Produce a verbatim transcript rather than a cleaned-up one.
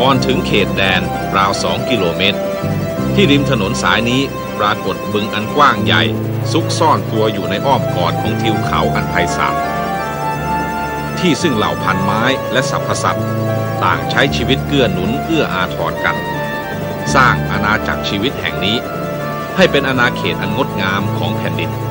ก่อนถึงเขตแดนราวสองกิโลเมตรที่ริมถนนสายนี้ปรากฏบึงอันกว้างใหญ่ซุกซ่อนตัวอยู่ในอ้อมกอดของทิวเขาอันไพศาลที่ซึ่งเหล่าพันไม้และสรรพสัตว์ต่างใช้ชีวิตเกื้อหนุนเอื้ออาทรกันสร้างอาณาจักรชีวิตแห่งนี้ให้เป็นอาณาเขตอันงดงามของแผ่นดิน